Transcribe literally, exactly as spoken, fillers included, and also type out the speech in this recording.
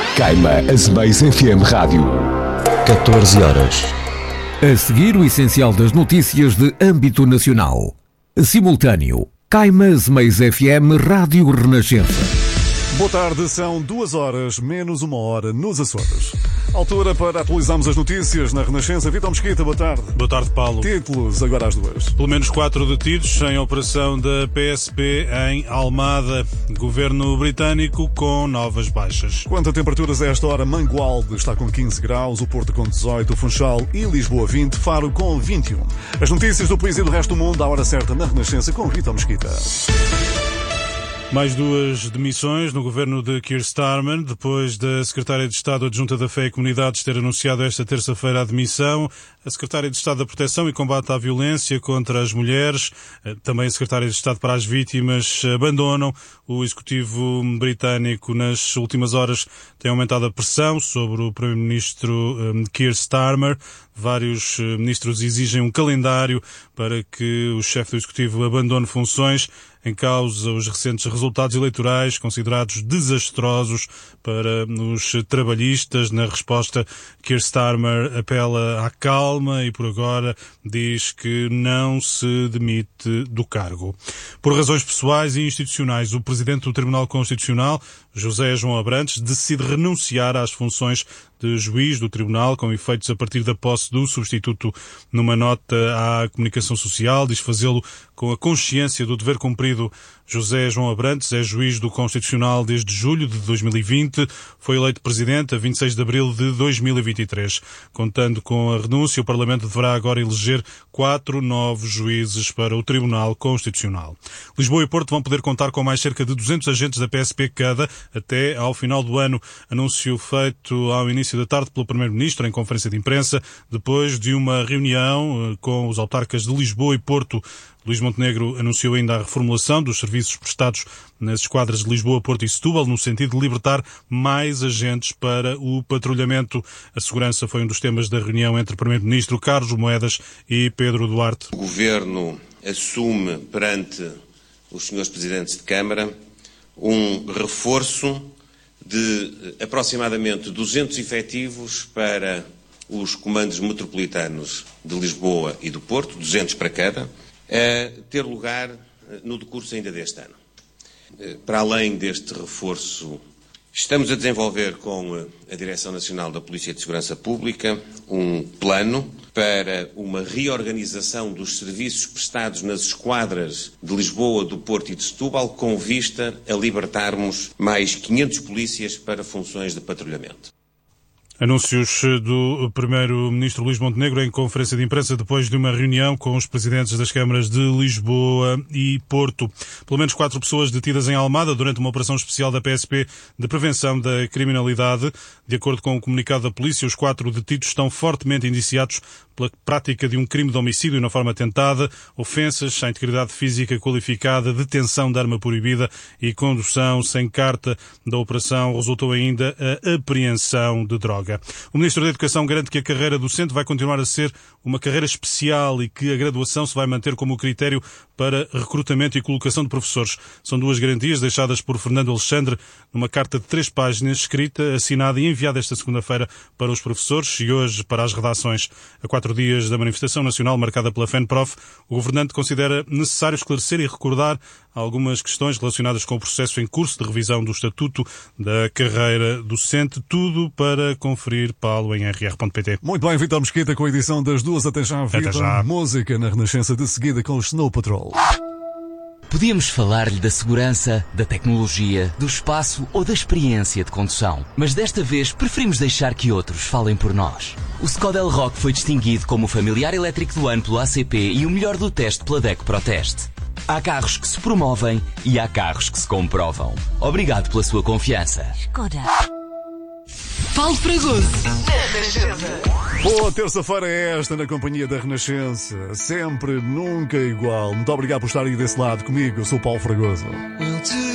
Caima Azemais F M Rádio. catorze horas. A seguir, o essencial das notícias de âmbito nacional. Simultâneo. Caima Azemais F M Rádio Renascença. Boa tarde, são duas horas menos uma hora nos Açores. Altura para atualizarmos as notícias na Renascença. Vítor Mesquita, boa tarde. Boa tarde, Paulo. Títulos, agora às duas. Pelo menos quatro detidos em operação da P S P em Almada. Governo britânico com novas baixas. Quanto a temperaturas a esta hora, Mangualde está com quinze graus, o Porto com dezoito, o Funchal e Lisboa vinte, Faro com vinte e um. As notícias do país e do resto do mundo à hora certa na Renascença com Vítor Mesquita. Mais duas demissões no governo de Keir Starmer, depois da Secretária de Estado Adjunta da Fé e Comunidades ter anunciado esta terça-feira a demissão. A Secretária de Estado da Proteção e Combate à Violência contra as Mulheres, também a Secretária de Estado para as Vítimas, abandonam o Executivo britânico. Nas últimas horas tem aumentado a pressão sobre o Primeiro-Ministro Keir Starmer. Vários ministros exigem um calendário para que o chefe do Executivo abandone funções. Em causa os recentes resultados eleitorais considerados desastrosos para os trabalhistas. Na resposta, Keir Starmer apela à calma e por agora diz que não se demite do cargo. Por razões pessoais e institucionais, o Presidente do Tribunal Constitucional, José João Abrantes, decide renunciar às funções de juiz do Tribunal, com efeitos a partir da posse do substituto. Numa nota à comunicação social, diz fazê-lo com a consciência do dever cumprido. José João Abrantes é juiz do Constitucional desde julho de dois mil e vinte, foi eleito presidente a vinte e seis de abril de dois mil e vinte e três. Contando com a renúncia, o Parlamento deverá agora eleger quatro novos juízes para o Tribunal Constitucional. Lisboa e Porto vão poder contar com mais cerca de duzentos agentes da P S P cada até ao final do ano. Anúncio feito ao início da tarde pelo Primeiro-Ministro em conferência de imprensa, depois de uma reunião com os autarcas de Lisboa e Porto. Luís Montenegro anunciou ainda a reformulação dos serviços prestados nas esquadras de Lisboa, Porto e Setúbal, no sentido de libertar mais agentes para o patrulhamento. A segurança foi um dos temas da reunião entre o Primeiro-Ministro Carlos Moedas e Pedro Duarte. O Governo assume perante os senhores Presidentes de Câmara um reforço de aproximadamente duzentos efetivos para os comandos metropolitanos de Lisboa e do Porto, duzentos para cada, a ter lugar no decurso ainda deste ano. Para além deste reforço, estamos a desenvolver com a Direção Nacional da Polícia de Segurança Pública um plano para uma reorganização dos serviços prestados nas esquadras de Lisboa, do Porto e de Setúbal, com vista a libertarmos mais quinhentos polícias para funções de patrulhamento. Anúncios do Primeiro-Ministro Luís Montenegro em conferência de imprensa depois de uma reunião com os presidentes das câmaras de Lisboa e Porto. Pelo menos quatro pessoas detidas em Almada durante uma operação especial da P S P de prevenção da criminalidade. De acordo com o comunicado da polícia, os quatro detidos estão fortemente indiciados pela prática de um crime de homicídio na forma tentada, ofensas à integridade física qualificada, detenção de arma proibida e condução sem carta. Da operação resultou ainda a apreensão de droga. O Ministro da Educação garante que a carreira docente vai continuar a ser uma carreira especial e que a graduação se vai manter como critério para recrutamento e colocação de professores. São duas garantias deixadas por Fernando Alexandre numa carta de três páginas, escrita, assinada e enviada esta segunda-feira para os professores e hoje para as redações. A quatro dias da manifestação nacional marcada pela FENPROF, o governante considera necessário esclarecer e recordar algumas questões relacionadas com o processo em curso de revisão do Estatuto da Carreira Docente. Tudo para conferir, Paulo, em r r ponto p t. Muito bem, Vítor Mesquita com a edição das duas. Até já, Vítor. já. Música na Renascença de seguida com o Snow Patrol. Podíamos falar-lhe da segurança, da tecnologia, do espaço ou da experiência de condução. Mas desta vez preferimos deixar que outros falem por nós. O Skoda Elroq foi distinguido como o familiar elétrico do ano pelo A C P e o melhor do teste pela DECO ProTeste. Há carros que se promovem e há carros que se comprovam. Obrigado pela sua confiança. Skoda. Paulo Fragoso. Boa terça-feira é esta na companhia da Renascença. Sempre, nunca igual. Muito obrigado por estar aí desse lado comigo. Eu sou o Paulo Fragoso.